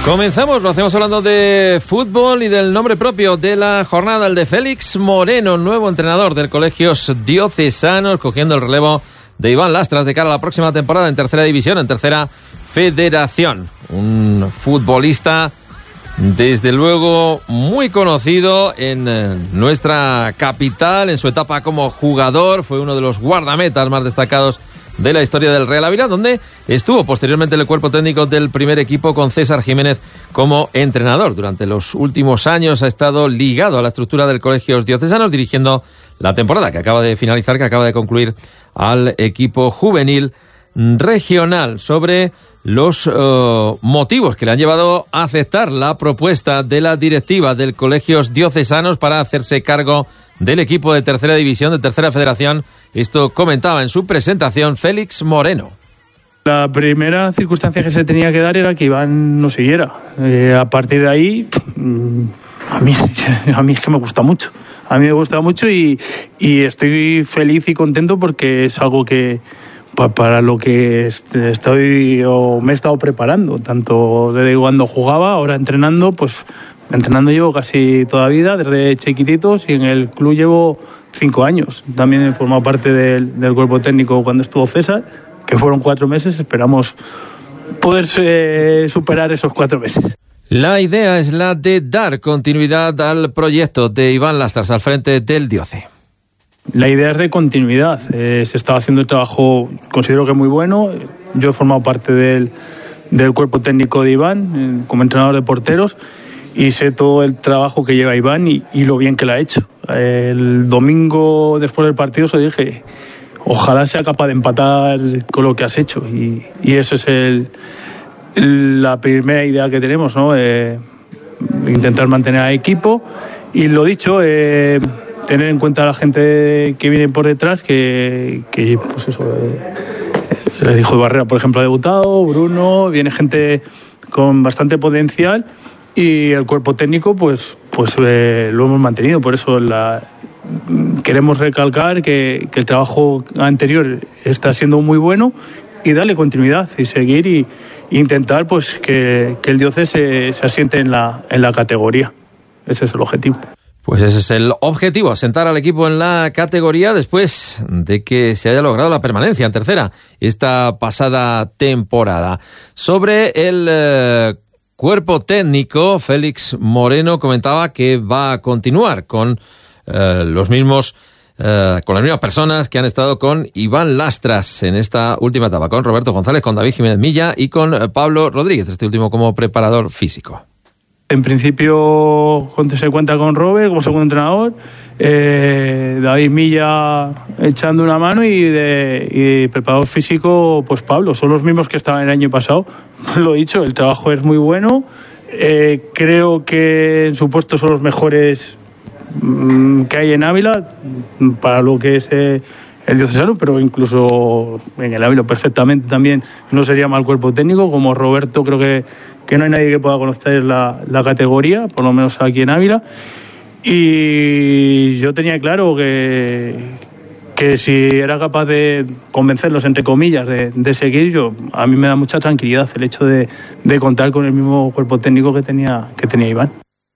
Comenzamos, lo hacemos hablando de fútbol y del nombre propio de la jornada, el de Félix Moreno, nuevo entrenador del Colegios Diocesanos, cogiendo el relevo de Iván Lastras de cara a la próxima temporada en tercera división, en tercera federación. Un futbolista, desde luego, muy conocido en nuestra capital, en su etapa como jugador, fue uno de los guardametas más destacados de la historia del Real Ávila, donde estuvo posteriormente en el cuerpo técnico del primer equipo con César Jiménez como entrenador. Durante los últimos años ha estado ligado a la estructura del Colegios Diocesanos, dirigiendo la temporada que acaba de finalizar, que acaba de concluir, al equipo juvenil regional. Sobre los motivos que le han llevado a aceptar la propuesta de la directiva del Colegios Diocesanos para hacerse cargo del equipo de tercera división, de tercera federación, esto comentaba en su presentación Félix Moreno. La primera circunstancia que se tenía que dar era que Iván no siguiera. A partir de ahí, a mí es que me gusta mucho. A mí me gusta mucho y estoy feliz y contento porque es algo que para lo que estoy o me he estado preparando, tanto desde cuando jugaba, ahora entrenando, pues entrenando llevo casi toda la vida, desde chiquititos, y en el club llevo 5 años. También he formado parte del cuerpo técnico cuando estuvo César, que fueron 4 meses. Esperamos poder superar esos 4 meses. La idea es la de dar continuidad al proyecto de Iván Lastras al frente del Dioce. La idea es de continuidad. Se estaba haciendo el trabajo, considero que muy bueno. Yo he formado parte del cuerpo técnico de Iván como entrenador de porteros y sé todo el trabajo que lleva Iván y lo bien que lo ha hecho. El domingo después del partido se dije, ojalá sea capaz de empatar con lo que has hecho, y eso es la primera idea que tenemos, ¿no? Intentar mantener al equipo y lo dicho, tener en cuenta a la gente que viene por detrás, que pues eso, el hijo de Barrera, por ejemplo, ha debutado, Bruno, viene gente con bastante potencial, y el cuerpo técnico pues lo hemos mantenido. Por eso queremos recalcar que el trabajo anterior está siendo muy bueno y darle continuidad y seguir y intentar pues que el Dioce se asiente en la categoría. Ese es el objetivo. Pues ese es el objetivo, asentar al equipo en la categoría después de que se haya logrado la permanencia en tercera esta pasada temporada. Sobre el cuerpo técnico, Félix Moreno comentaba que va a continuar con las mismas personas que han estado con Iván Lastras en esta última etapa, con Roberto González, con David Jiménez Milla y con Pablo Rodríguez, este último como preparador físico. En principio se cuenta con Robert como segundo entrenador, David Milla echando una mano y preparador físico pues Pablo. Son los mismos que estaban el año pasado. Lo he dicho, el trabajo es muy bueno. Creo que en su puesto son los mejores que hay en Ávila para lo que es el diocesano, pero incluso en el Ávila perfectamente también no sería mal cuerpo técnico. Como Roberto, creo que no hay nadie que pueda conocer la categoría, por lo menos aquí en Ávila. Y yo tenía claro que si era capaz de convencerlos, entre comillas, de seguir, a mí me da mucha tranquilidad el hecho de contar con el mismo cuerpo técnico que tenía Iván.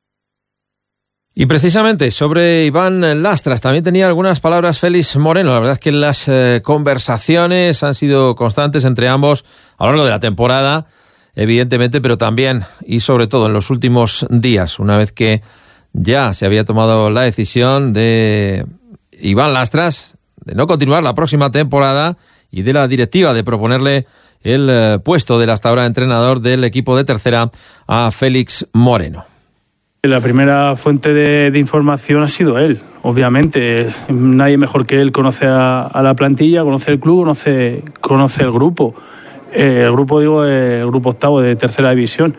Y precisamente sobre Iván Lastras también tenía algunas palabras Félix Moreno. La verdad es que las conversaciones han sido constantes entre ambos a lo largo de la temporada, evidentemente, pero también y sobre todo en los últimos días, una vez que ya se había tomado la decisión de Iván Lastras de no continuar la próxima temporada y de la directiva de proponerle el puesto del hasta ahora entrenador del equipo de tercera a Félix Moreno. La primera fuente de información ha sido él, obviamente. Nadie mejor que él conoce a la plantilla, conoce el club, conoce el grupo. El grupo octavo de tercera división.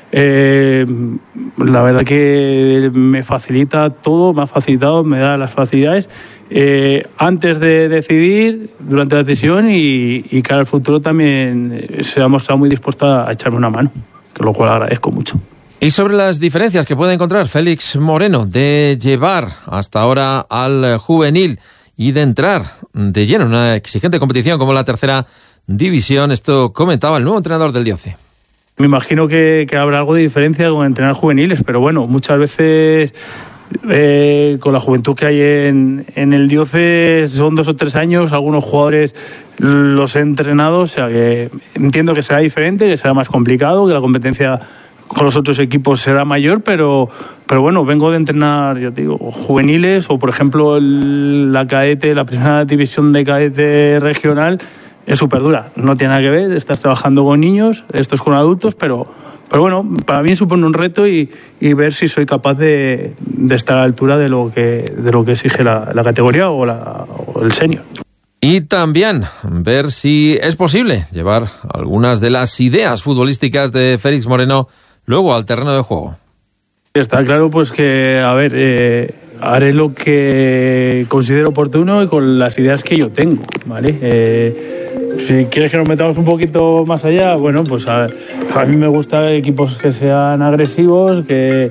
La verdad que me facilita todo, me ha facilitado, me da las facilidades antes de decidir, durante la decisión y cara al futuro también se ha mostrado muy dispuesto a echarme una mano, que lo cual agradezco mucho. Y sobre las diferencias que puede encontrar Félix Moreno de llevar hasta ahora al juvenil y de entrar de lleno en una exigente competición como la tercera división, esto comentaba el nuevo entrenador del Dioce. Me imagino que habrá algo de diferencia con entrenar juveniles, pero bueno, muchas veces con la juventud que hay en el Dióceres son 2 o 3 años, algunos jugadores los he entrenado, o sea que entiendo que será diferente, que será más complicado, que la competencia con los otros equipos será mayor, pero bueno, vengo de entrenar, ya te digo, juveniles o por ejemplo la cadete, la primera división de cadete regional es súper dura, no tiene nada que ver, estás trabajando con niños, esto es con adultos, pero bueno, para mí supone un reto y ver si soy capaz de estar a la altura de lo que exige la categoría o el senior. Y también ver si es posible llevar algunas de las ideas futbolísticas de Félix Moreno luego al terreno de juego. Está claro pues que, a ver, haré lo que considero oportuno y con las ideas que yo tengo, ¿vale? Si quieres que nos metamos un poquito más allá, bueno, pues a mí me gustan equipos que sean agresivos, que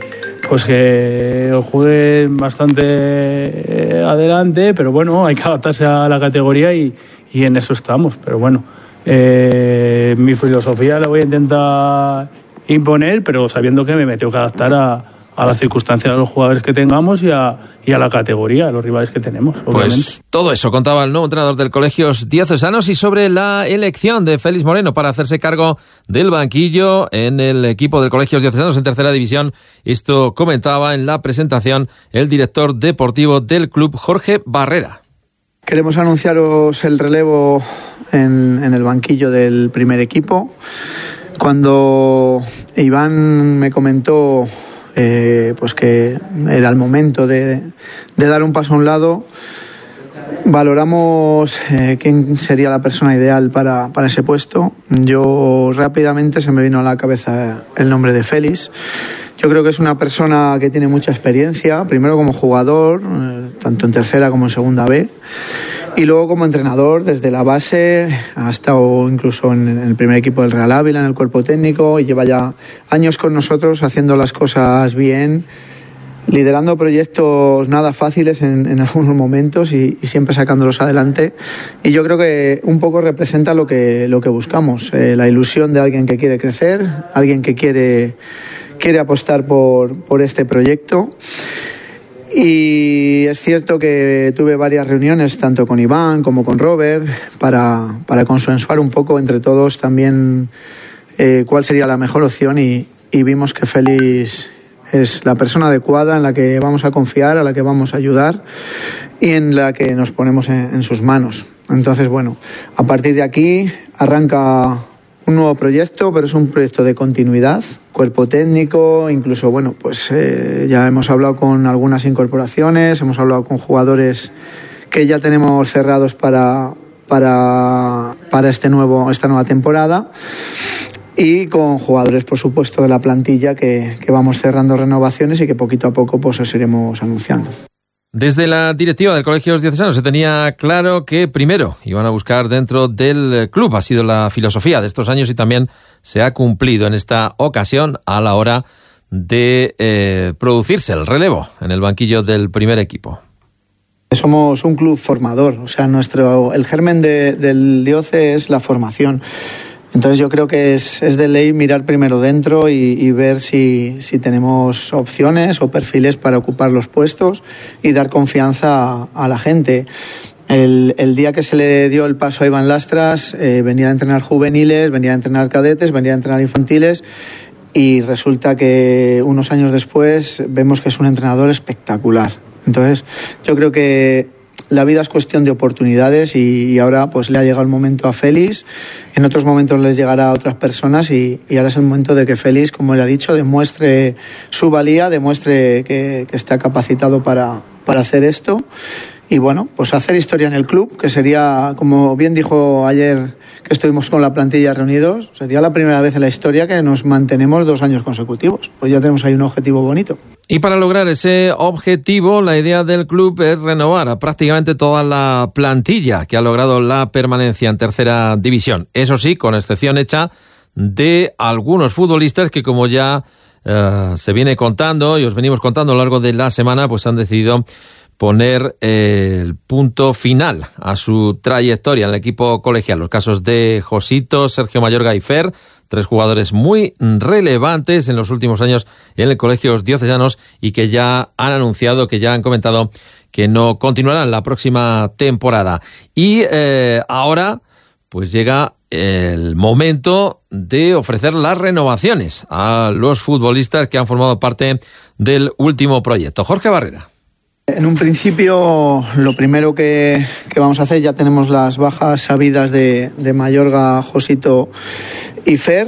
jueguen bastante adelante, pero bueno, hay que adaptarse a la categoría y en eso estamos. Pero bueno, mi filosofía la voy a intentar imponer, pero sabiendo que me tengo que adaptar a las circunstancias de los jugadores que tengamos y a la categoría, a los rivales que tenemos, obviamente. Pues todo eso contaba el nuevo entrenador del Colegios Diocesanos y sobre la elección de Félix Moreno para hacerse cargo del banquillo en el equipo del Colegios Diocesanos en tercera división. Esto comentaba en la presentación el director deportivo del club, Jorge Barrera. Queremos anunciaros el relevo en el banquillo del primer equipo. Cuando Iván me comentó pues que era el momento de dar un paso a un lado, valoramos quién sería la persona ideal para ese puesto. Yo rápidamente se me vino a la cabeza el nombre de Félix. Yo creo que es una persona que tiene mucha experiencia, primero como jugador, tanto en tercera como en segunda B, y luego como entrenador desde la base, ha estado incluso en el primer equipo del Real Ávila, en el cuerpo técnico, y lleva ya años con nosotros haciendo las cosas bien, liderando proyectos nada fáciles en algunos momentos y siempre sacándolos adelante. Y yo creo que un poco representa lo que buscamos, la ilusión de alguien que quiere crecer, alguien que quiere apostar por este proyecto. Y es cierto que tuve varias reuniones tanto con Iván como con Robert para consensuar un poco entre todos también cuál sería la mejor opción y vimos que Félix es la persona adecuada en la que vamos a confiar, a la que vamos a ayudar y en la que nos ponemos en sus manos. Entonces, bueno, a partir de aquí arranca un nuevo proyecto, pero es un proyecto de continuidad, cuerpo técnico, incluso, bueno, pues ya hemos hablado con algunas incorporaciones, hemos hablado con jugadores que ya tenemos cerrados para esta nueva temporada y con jugadores, por supuesto, de la plantilla que vamos cerrando renovaciones y que poquito a poco pues os iremos anunciando. Desde la directiva del Colegios Diocesanos se tenía claro que primero iban a buscar dentro del club. Ha sido la filosofía de estos años y también se ha cumplido en esta ocasión a la hora de producirse el relevo en el banquillo del primer equipo. Somos un club formador, o sea, el germen del Dioce es la formación. Entonces yo creo que es de ley mirar primero dentro y ver si tenemos opciones o perfiles para ocupar los puestos y dar confianza a la gente. El día que se le dio el paso a Iván Lastras, venía a entrenar juveniles, venía a entrenar cadetes, venía a entrenar infantiles y resulta que unos años después vemos que es un entrenador espectacular. Entonces yo creo que la vida es cuestión de oportunidades y ahora pues le ha llegado el momento a Félix, en otros momentos les llegará a otras personas y ahora es el momento de que Félix, como él ha dicho, demuestre su valía, demuestre que está capacitado para hacer esto y bueno, pues hacer historia en el club, que sería, como bien dijo ayer que estuvimos con la plantilla reunidos, sería la primera vez en la historia que nos mantenemos 2 años consecutivos. Pues ya tenemos ahí un objetivo bonito. Y para lograr ese objetivo, la idea del club es renovar a prácticamente toda la plantilla que ha logrado la permanencia en tercera división. Eso sí, con excepción hecha de algunos futbolistas que, como ya se viene contando y os venimos contando a lo largo de la semana, pues han decidido poner el punto final a su trayectoria en el equipo colegial. Los casos de Josito, Sergio Mayorga y Fer, 3 jugadores muy relevantes en los últimos años en el Colegios Diocesanos y que ya han anunciado, que ya han comentado que no continuarán la próxima temporada. Y ahora pues llega el momento de ofrecer las renovaciones a los futbolistas que han formado parte del último proyecto. Jorge Barrera. En un principio, lo primero que vamos a hacer, ya tenemos las bajas sabidas de Mayorga, Josito y Fer.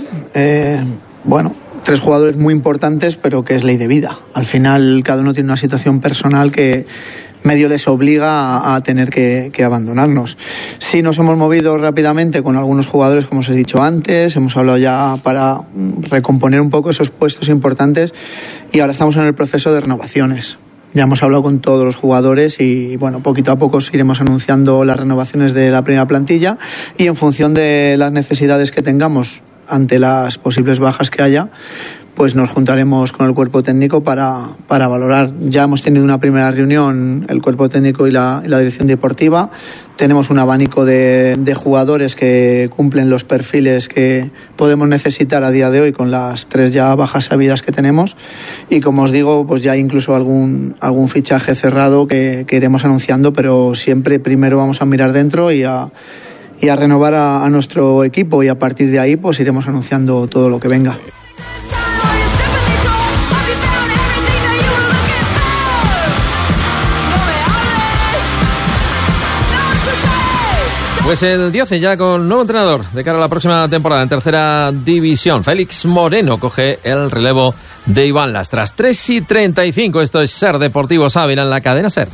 3 jugadores muy importantes, pero que es ley de vida. Al final, cada uno tiene una situación personal que medio les obliga a tener que abandonarnos. Sí, nos hemos movido rápidamente con algunos jugadores, como os he dicho antes, hemos hablado ya para recomponer un poco esos puestos importantes y ahora estamos en el proceso de renovaciones. Ya hemos hablado con todos los jugadores y poquito a poco iremos anunciando las renovaciones de la primera plantilla y en función de las necesidades que tengamos ante las posibles bajas que haya, pues nos juntaremos con el cuerpo técnico para valorar. Ya hemos tenido una primera reunión, el cuerpo técnico y la dirección deportiva. Tenemos un abanico de jugadores que cumplen los perfiles que podemos necesitar a día de hoy con las 3 ya bajas sabidas que tenemos. Y como os digo, pues ya hay incluso algún fichaje cerrado que iremos anunciando, pero siempre primero vamos a mirar dentro y a renovar a nuestro equipo y a partir de ahí pues iremos anunciando todo lo que venga. Pues el Dioce ya con nuevo entrenador de cara a la próxima temporada en tercera división. Félix Moreno coge el relevo de Iván Lastras. 3:35, esto es Ser Deportivo Ávila en la cadena Ser.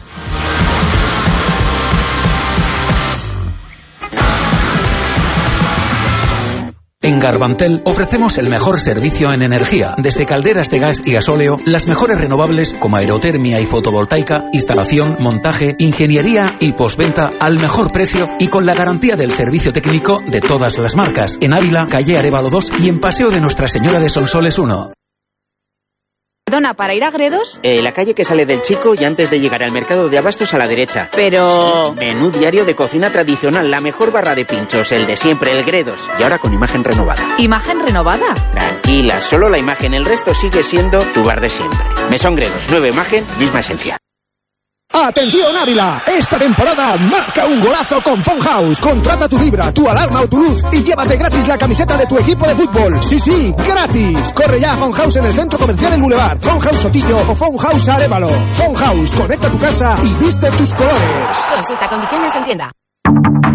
En Garbantel ofrecemos el mejor servicio en energía, desde calderas de gas y gasóleo, las mejores renovables como aerotermia y fotovoltaica, instalación, montaje, ingeniería y postventa al mejor precio y con la garantía del servicio técnico de todas las marcas. En Ávila, calle Arévalo 2 y en Paseo de Nuestra Señora de Sonsoles 1. Perdona, ¿para ir a Gredos? La calle que sale del Chico y antes de llegar al mercado de abastos a la derecha. Pero... Sí, menú diario de cocina tradicional, la mejor barra de pinchos, el de siempre, el Gredos. Y ahora con imagen renovada. ¿Imagen renovada? Tranquila, solo la imagen, el resto sigue siendo tu bar de siempre. Mesón Gredos, nueva imagen, misma esencia. ¡Atención Ávila! Esta temporada marca un golazo con Phone House. Contrata tu fibra, tu alarma o tu luz y llévate gratis la camiseta de tu equipo de fútbol. Sí, gratis. Corre ya a Phone House en el Centro Comercial El Boulevard, Phone House Sotillo o Phone House Arévalo. Phone House, conecta tu casa y viste tus colores. Consulta condiciones en tienda.